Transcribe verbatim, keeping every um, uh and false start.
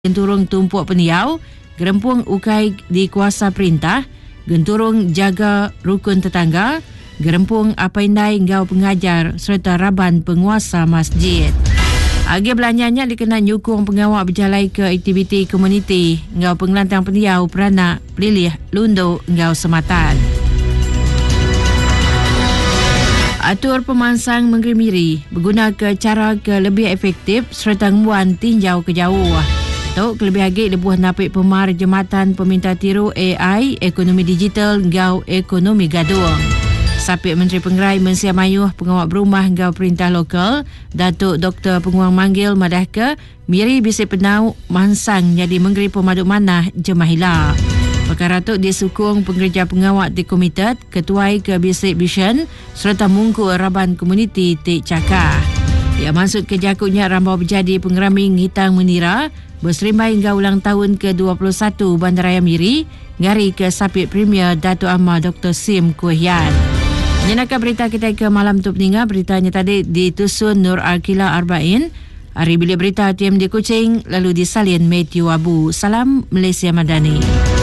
Genturung tumpuk peniau, gerempung ukai di kuasa perintah, genturung jaga rukun tetangga, gerempung apaindai ngau pengajar serta raban penguasa masjid. Agi belanjanya dikenal nyukung pengawal berjalai ke aktiviti komuniti ngau pengelantang peniau peranak pelilih lundo ngau sematan. Atur pemansang menggemiri berguna ke cara ke lebih efektif serta nguan tinjau ke jauh. Tok lebih lagi lebuh napik pemar jematan peminta tiru A I ekonomi digital ngau ekonomi gaduh. Sapik Menteri Pengerai Mensia Mayuh pengawal berumah ngau perintah lokal Datuk Doktor Penguang Manggil Madahke miri bisi penau mansang jadi menggeri pemaduk manah Jemahila. Perkara tu disukung pengerja pengawal di komited ketuai ke Bisik Vision serta mungku raban komuniti Tik Cakar. Ia maksud ke jakutnya rambau berjadi pengeraming hitang menira berserimbai hingga ulang tahun ke dua puluh satu Bandaraya Miri ngari ke Sapit Premier Datuk Amar Doktor Sim Kuhian. Menyenangkan berita kita ke malam tu peningat. Beritanya tadi ditusun Nur Arkila Arba'in. Hari bila berita T M D Kuching lalu disalin Matthew Abu. Salam Malaysia Madani.